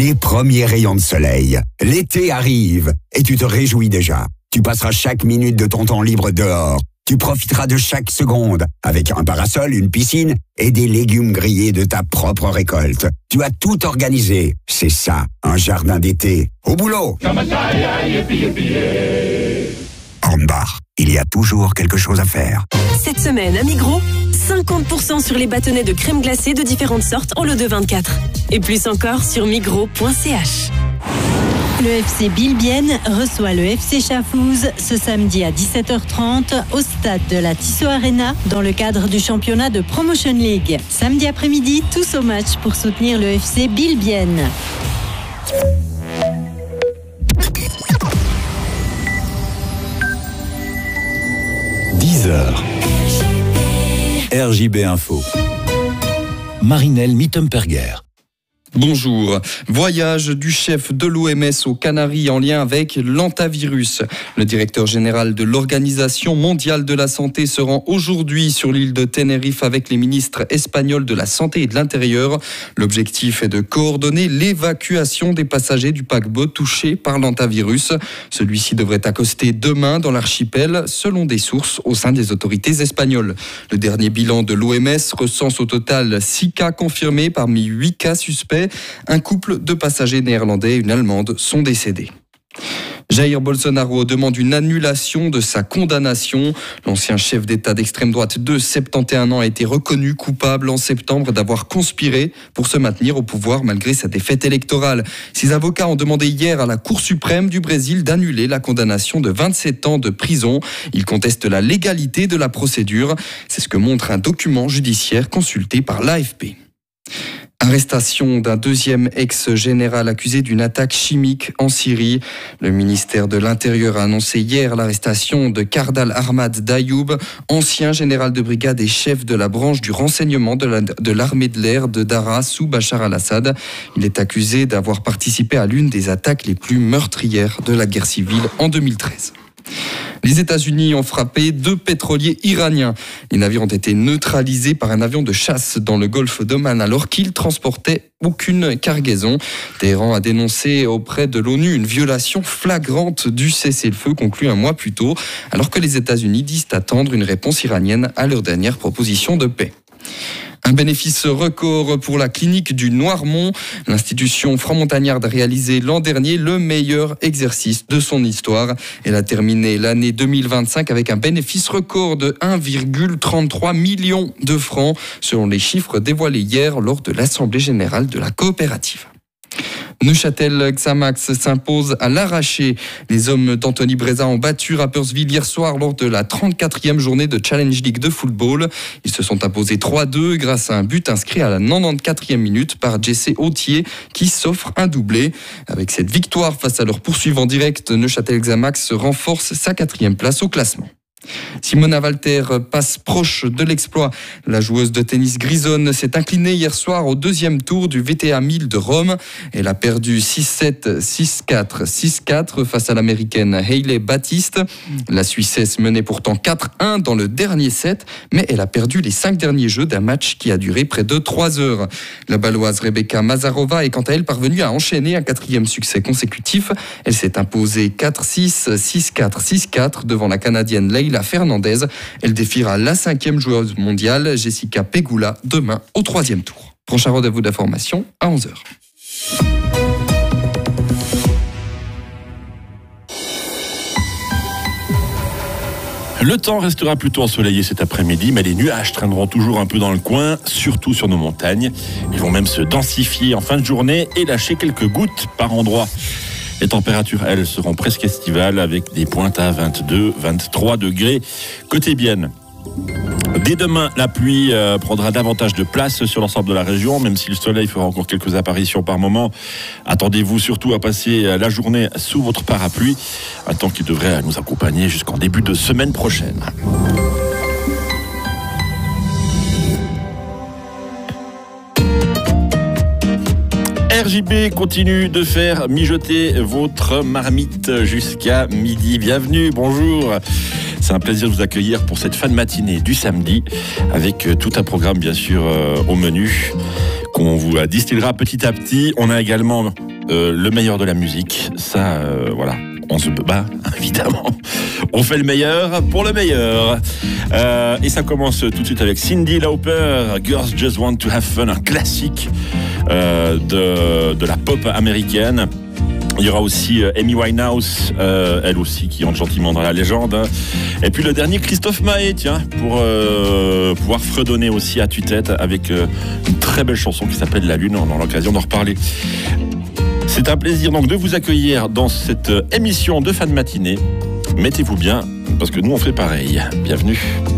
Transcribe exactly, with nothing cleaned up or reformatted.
les premiers rayons de soleil. L'été arrive et tu te réjouis déjà. Tu passeras chaque minute de ton temps libre dehors. Tu profiteras de chaque seconde avec un parasol, une piscine et des légumes grillés de ta propre récolte. Tu as tout organisé. C'est ça, un jardin d'été. Au boulot! Hornbach, il y a toujours quelque chose à faire. Cette semaine à Migros, cinquante pour cent sur les bâtonnets de crème glacée de différentes sortes en lot de vingt-quatre. Et plus encore sur migros point c h. Le F C Bilbienne reçoit le F C Chafouz ce samedi à dix-sept heures trente au stade de la Tissot Arena dans le cadre du championnat de Promotion League. Samedi après-midi, tous au match pour soutenir le F C Bilbienne. dix heures. R J B Info. Marinelle Mittenperger. Bonjour. Voyage du chef de l'O M S aux Canaries en lien avec l'hantavirus. Le directeur général de l'Organisation mondiale de la santé se rend aujourd'hui sur l'île de Tenerife avec les ministres espagnols de la santé et de l'intérieur. L'objectif est de coordonner l'évacuation des passagers du paquebot touchés par l'hantavirus. Celui-ci devrait accoster demain dans l'archipel, selon des sources au sein des autorités espagnoles. Le dernier bilan de l'O M S recense au total six cas confirmés parmi huit cas suspects. Un couple de passagers néerlandais et une Allemande sont décédés. Jair Bolsonaro demande une annulation de sa condamnation. L'ancien chef d'État d'extrême droite de soixante et onze ans a été reconnu coupable en septembre d'avoir conspiré pour se maintenir au pouvoir malgré sa défaite électorale. Ses avocats ont demandé hier à la Cour suprême du Brésil d'annuler la condamnation de vingt-sept ans de prison. Ils contestent la légalité de la procédure. C'est ce que montre un document judiciaire consulté par l'A F P. Arrestation d'un deuxième ex-général accusé d'une attaque chimique en Syrie. Le ministère de l'Intérieur a annoncé hier l'arrestation de Kardal Ahmad Dayoub, ancien général de brigade et chef de la branche du renseignement de, la, de l'armée de l'air de Daraa sous Bachar al-Assad. Il est accusé d'avoir participé à l'une des attaques les plus meurtrières de la guerre civile en deux mille treize. Les États-Unis ont frappé deux pétroliers iraniens. Les navires ont été neutralisés par un avion de chasse dans le golfe d'Oman alors qu'ils transportaient aucune cargaison. Téhéran a dénoncé auprès de l'ONU une violation flagrante du cessez-le-feu conclu un mois plus tôt, alors que les États-Unis disent attendre une réponse iranienne à leur dernière proposition de paix. Un bénéfice record pour la clinique du Noirmont. L'institution franc-montagnarde a réalisé l'an dernier le meilleur exercice de son histoire. Elle a terminé l'année deux mille vingt-cinq avec un bénéfice record de un virgule trente-trois million de francs, selon les chiffres dévoilés hier lors de l'Assemblée générale de la coopérative. Neuchâtel Xamax s'impose à l'arraché. Les hommes d'Anthony Breza ont battu Rapperswil hier soir lors de la trente-quatrième journée de Challenge League de football. Ils se sont imposés trois à deux grâce à un but inscrit à la quatre-vingt-quatrième minute par Jesse Autier qui s'offre un doublé. Avec cette victoire face à leur poursuivant direct, Neuchâtel Xamax renforce sa quatrième place au classement. Simona Walter passe proche de l'exploit. La joueuse de tennis grisonne s'est inclinée hier soir au deuxième tour du V T A mille de Rome. Elle a perdu six sept, six quatre, six quatre face à l'américaine Hailey Baptiste. La Suissesse menait pourtant quatre un dans le dernier set, mais elle a perdu les cinq derniers jeux d'un match qui a duré près de trois heures. La Baloise Rebecca Mazarova est quant à elle parvenue à enchaîner un quatrième succès consécutif. Elle s'est imposée quatre six, six quatre, six quatre devant la Canadienne Leila Fernandez. Elle défiera la cinquième joueuse mondiale, Jessica Pegula, demain au troisième tour. Prochain rendez-vous d'information à onze heures. Le temps restera plutôt ensoleillé cet après-midi, mais les nuages traîneront toujours un peu dans le coin, surtout sur nos montagnes. Ils vont même se densifier en fin de journée et lâcher quelques gouttes par endroits. Les températures, elles, seront presque estivales avec des pointes à vingt-deux, vingt-trois degrés côté Bienne. Dès demain, la pluie euh, prendra davantage de place sur l'ensemble de la région, même si le soleil fera encore quelques apparitions par moment. Attendez-vous surtout à passer la journée sous votre parapluie, un temps qui devrait nous accompagner jusqu'en début de semaine prochaine. R J B continue de faire mijoter votre marmite jusqu'à midi. Bienvenue, bonjour. C'est un plaisir de vous accueillir pour cette fin de matinée du samedi avec tout un programme bien sûr euh, au menu qu'on vous distillera petit à petit. On a également euh, le meilleur de la musique. Ça, euh, voilà, on se bat, évidemment. On fait le meilleur pour le meilleur. Euh, et ça commence tout de suite avec Cyndi Lauper, Girls Just Want to Have Fun, un classique euh, de, de la pop américaine. Il y aura aussi Amy Winehouse, euh, elle aussi, qui entre gentiment dans la légende. Et puis le dernier, Christophe Maé, tiens, pour euh, pouvoir fredonner aussi à tue-tête avec euh, une très belle chanson qui s'appelle La Lune. On aura l'occasion d'en reparler. C'est un plaisir donc de vous accueillir dans cette émission de fin de matinée. Mettez-vous bien, parce que nous on fait pareil. Bienvenue.